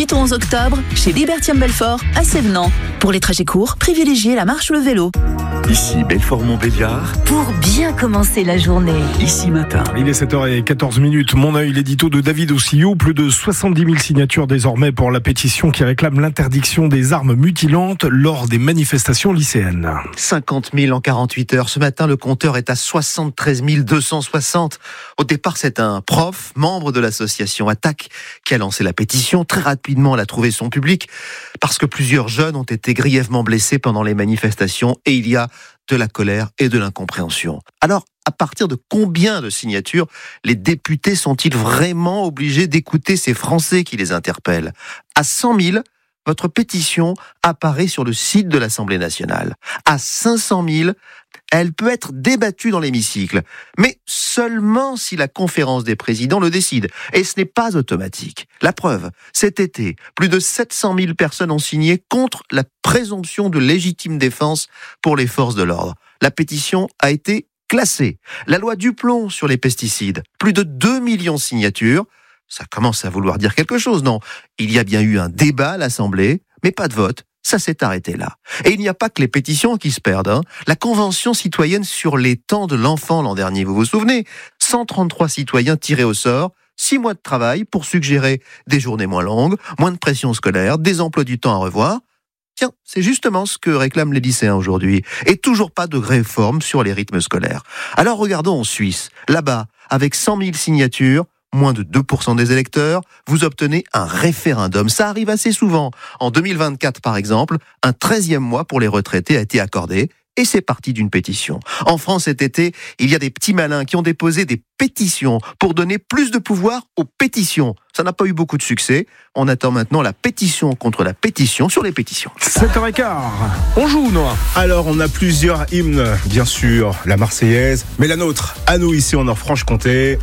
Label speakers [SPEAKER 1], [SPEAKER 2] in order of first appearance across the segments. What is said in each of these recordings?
[SPEAKER 1] 8 au 11 octobre, chez Libertium Belfort, à Sévenant. Pour les trajets courts, privilégiez la marche ou le vélo.
[SPEAKER 2] Ici Belfort-Montbéliard.
[SPEAKER 3] Pour bien commencer la journée.
[SPEAKER 2] Ici Matin.
[SPEAKER 4] Il est 7h14. Mon œil, l'édito de David Ossillou. Plus de 70 000 signatures désormais pour la pétition qui réclame l'interdiction des armes mutilantes lors des manifestations lycéennes.
[SPEAKER 5] 50 000 en 48 heures. Ce matin, le compteur est à 73 260. Au départ, c'est un prof, membre de l'association Attaque, qui a lancé la pétition. Très rapidement, elle a trouvé son public parce que plusieurs jeunes ont été grièvement blessés pendant les manifestations et il y a de la colère et de l'incompréhension. Alors, à partir de combien de signatures les députés sont-ils vraiment obligés d'écouter ces Français qui les interpellent ? À 100 000, votre pétition apparaît sur le site de l'Assemblée nationale. À 500 000, elle peut être débattue dans l'hémicycle, mais seulement si la conférence des présidents le décide. Et ce n'est pas automatique. La preuve, cet été, plus de 700 000 personnes ont signé contre la présomption de légitime défense pour les forces de l'ordre. La pétition a été classée. La loi Duplon sur les pesticides, plus de 2 millions de signatures. Ça commence à vouloir dire quelque chose, non ? Il y a bien eu un débat à l'Assemblée, mais pas de vote. Ça s'est arrêté là. Et il n'y a pas que les pétitions qui se perdent. La Convention citoyenne sur les temps de l'enfant l'an dernier, vous vous souvenez ? 133 citoyens tirés au sort, 6 mois de travail pour suggérer des journées moins longues, moins de pression scolaire, des emplois du temps à revoir. Tiens, c'est justement ce que réclament les lycéens aujourd'hui. Et toujours pas de réforme sur les rythmes scolaires. Alors regardons en Suisse. Là-bas, avec 100 000 signatures, moins de 2% des électeurs, vous obtenez un référendum. Ça arrive assez souvent. En 2024, par exemple, un 13e mois pour les retraités a été accordé. Et c'est parti d'une pétition. En France, cet été, il y a des petits malins qui ont déposé des pétitions pour donner plus de pouvoir aux pétitions. Ça n'a pas eu beaucoup de succès. On attend maintenant la pétition contre la pétition sur les pétitions.
[SPEAKER 4] 7h15. On joue, Noah.
[SPEAKER 6] Alors, on a plusieurs hymnes, bien sûr, la Marseillaise, mais la nôtre, à nous ici en Nord-Franche-Comté.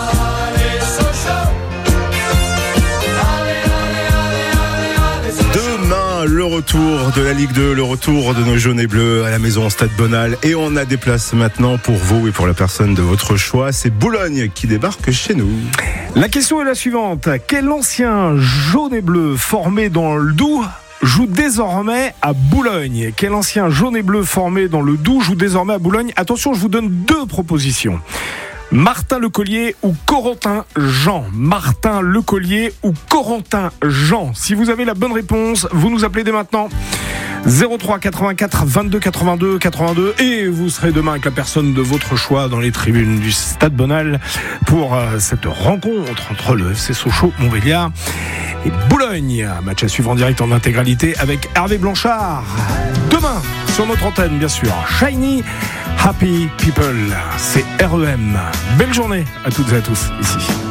[SPEAKER 6] Le retour de la Ligue 2, le retour de nos jaunes et bleus à la maison Stade Bonal. Et on a des places maintenant pour vous et pour la personne de votre choix. C'est Boulogne qui débarque chez nous.
[SPEAKER 4] La question est la suivante. Quel ancien jaune et bleu formé dans le Doubs joue désormais à Boulogne ? Quel ancien jaune et bleu formé dans le Doubs joue désormais à Boulogne ? Attention, je vous donne 2 propositions. Martin Lecollier ou Corentin Jean. Martin Lecollier ou Corentin Jean. Si vous avez la bonne réponse, vous nous appelez dès maintenant. 03 84 22 82 82 et vous serez demain avec la personne de votre choix dans les tribunes du Stade Bonal pour cette rencontre entre le FC Sochaux-Montbéliard et Boulogne. Un match à suivre en direct en intégralité avec Hervé Blanchard. Demain, sur notre antenne, bien sûr. Shiny Happy People, c'est REM. Belle journée à toutes et à tous ici.